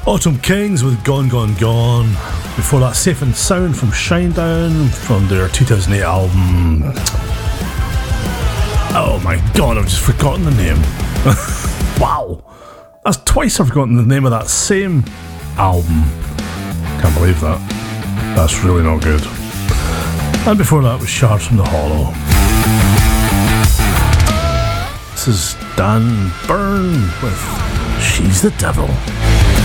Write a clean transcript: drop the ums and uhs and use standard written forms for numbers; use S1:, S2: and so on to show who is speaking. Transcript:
S1: Autumn Kings with Gone Gone Gone. Before that, Safe and Sound from Shinedown from their 2008 album. Oh my god, I've just forgotten the name. Wow, that's twice I've forgotten the name of that same album. Can't believe that. That's really not good. And before that was Shards from the Hollow. This is Dan Byrne with She's the Devil.